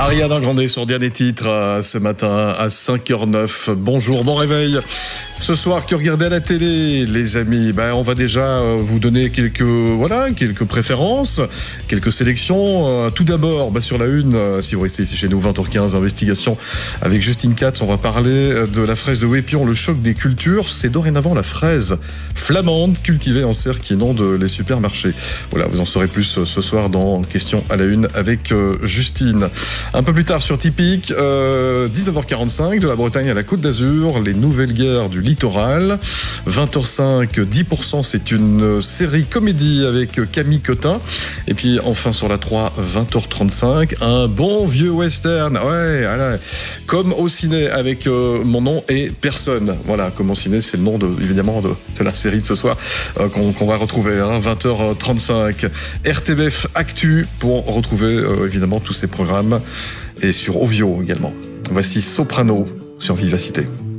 Ariana Grande sur Dernier Titre ce matin à 5h09. Bonjour, bon réveil. Ce soir, que regardez à la télé, les amis? On va déjà vous donner quelques préférences, quelques sélections. Tout d'abord, sur la une, si vous restez ici chez nous, 20h15, investigation avec Justine Katz. On va parler de la fraise de Wépion, le choc des cultures. C'est dorénavant la fraise flamande cultivée en serre qui inonde les supermarchés. Voilà, vous en saurez plus ce soir dans Question à la une avec Justine. Un peu plus tard sur Typique, 19h45, de la Bretagne à la Côte d'Azur, les nouvelles guerres du littoral. 20h05, 10%, c'est une série comédie avec Camille Cotin. Et puis enfin sur la 3, 20h35, un bon vieux western. Ouais, voilà. Comme au ciné avec Mon nom et personne. Voilà, Comme au ciné, c'est le nom de la série de ce soir qu'on va retrouver. 20h35, RTBF Actu pour retrouver évidemment tous ces programmes et sur Ovio également. Voici Soprano sur Vivacité.